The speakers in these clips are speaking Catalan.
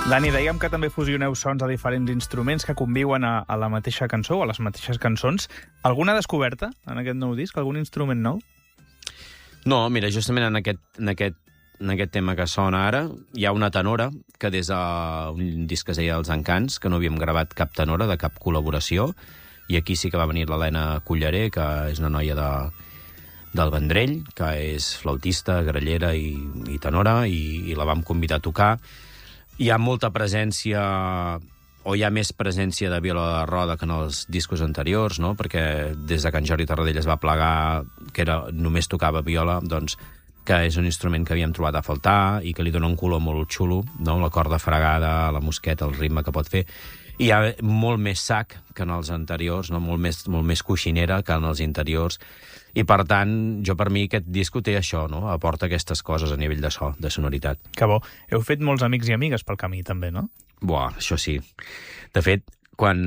Dani, dèiem que també fusioneu sons de diferents instruments que conviuen a la mateixa cançó o a les mateixes cançons. Alguna descoberta en aquest nou disc? Algun instrument nou? No, mira, justament en aquest tema que sona ara hi ha una tenora que des d'un disc que es deia Els Encants, que no havíem gravat cap tenora de cap col·laboració, i aquí sí que va venir l'Helena Culleré, que és una noia del Vendrell, que és flautista, grallera i tenora, i la vam convidar a tocar. Hi ha molta presència, o hi ha més presència de viola de roda que en els discos anteriors, no? Perquè des de que en Jordi Tarradell es va plegar, que només tocava viola, doncs que és un instrument que havíem trobat a faltar i que li dona un color molt xulo, no? La corda fregada, la mosqueta, el ritme que pot fer. I hi ha molt més sac que en els anteriors, no? molt més coixinera que en els interiors. I, per tant, per mi aquest disco té això, no? Aporta aquestes coses a nivell de so, de sonoritat. Que bo. Heu fet molts amics i amigues pel camí, també, no? Buah, això sí. De fet, quan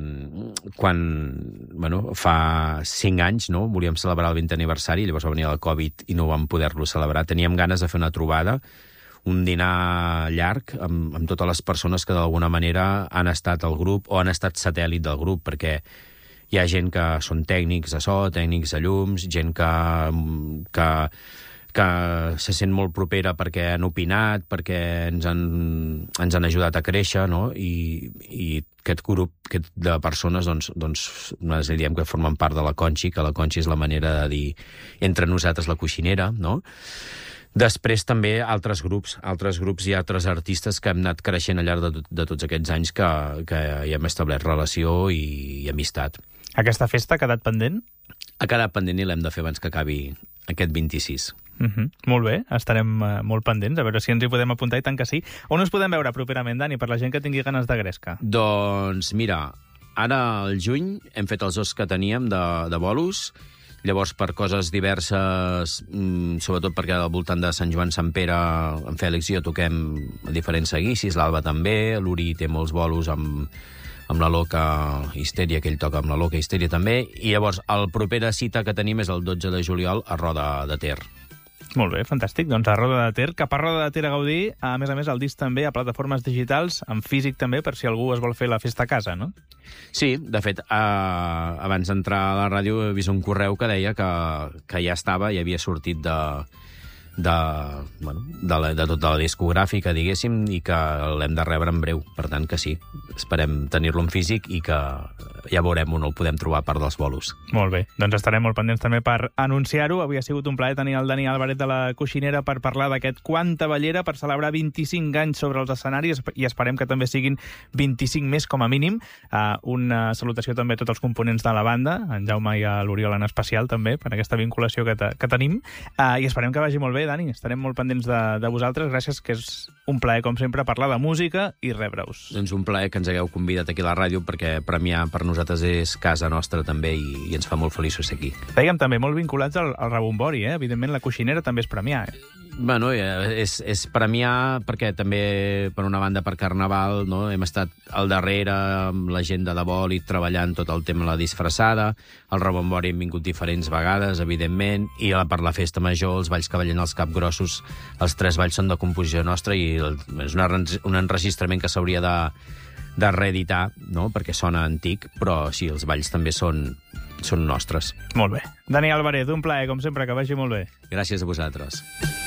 fa 5 anys, no? Volíem celebrar el 20 aniversari, llavors va venir el Covid i no vam poder-lo celebrar. Teníem ganes de fer una trobada, un dinar llarg amb totes les persones que d'alguna manera han estat al grup o han estat satèl·lit del grup, perquè hi ha gent que són tècnics de so, tècnics de llums, gent que se sent molt propera perquè han opinat, perquè ens han ajudat a créixer, no? I aquest grup de persones, doncs nosaltres diem que formen part de la Conxi, que la Conxi és la manera de dir entre nosaltres la coixinera, no? Després també altres grups i altres artistes que hem anat creixent al llarg de tots aquests anys que hi hem establert relació i amistat. Aquesta festa ha quedat pendent? Ha quedat pendent i l'hem de fer abans que acabi aquest 26. Molt bé, estarem molt pendents, a veure si ens hi podem apuntar, i tant que sí. On us podem veure properament, Dani, per la gent que tingui ganes de gresca? Doncs mira, ara al juny hem fet els 2 que teníem de bolos. Llavors, per coses diverses, sobretot perquè al voltant de Sant Joan, Sant Pere, en Fèlix i jo toquem a diferents seguicis, l'Alba també, l'Uri té molts bolos amb la Loca Histèria, que ell toca amb la Loca Histèria també, i llavors el propera cita que tenim és el 12 de juliol a Roda de Ter. Molt bé, fantàstic. Doncs a Roda de Ter, cap a Roda de Ter a gaudir. A més, el disc també a plataformes digitals, en físic també, per si algú es vol fer la festa a casa, no? Sí, de fet, abans d'entrar a la ràdio he vist un correu que deia que ja estava i havia sortit de tota la discogràfica, diguéssim, i que l'hem de rebre en breu. Per tant, que sí, esperem tenir-lo en físic i que ja veurem on el podem trobar a part dels bolos. Molt bé, doncs estarem molt pendents també per anunciar-ho. Avui ha sigut un plaer tenir el Dani Álvarez de la Coixinera per parlar d'aquest Quanta Bellera, per celebrar 25 anys sobre els escenaris, i esperem que també siguin 25 més com a mínim. Una salutació també a tots els components de la banda, en Jaume i a l'Oriol en especial també, per aquesta vinculació que tenim, i esperem que vagi molt bé, Dani. Estarem molt pendents de vosaltres. Gràcies, que és un plaer, com sempre, parlar de música i rebre-us. Doncs un plaer que ens hagueu convidat aquí a la ràdio, perquè premiar per nosaltres és casa nostra també i ens fa molt feliços ser aquí. Dèiem també molt vinculats al rebombori, eh? Evidentment, la Coixinera també és premiar, Bueno, és premiar perquè també, per una banda, per Carnaval, no? Hem estat al darrere amb la gent de Boli treballant tot el tema de la disfressada. Al rebombori hem vingut diferents vegades, evidentment, i per la festa major, els balls que ballen els capgrossos, els 3 balls són de composició nostra i és un enregistrament que s'hauria de reeditar, no? Perquè sona antic, però sí, els balls també són nostres. Molt bé. Dani Álvarez, un plaer, com sempre, que vagi molt bé. Gràcies a vosaltres.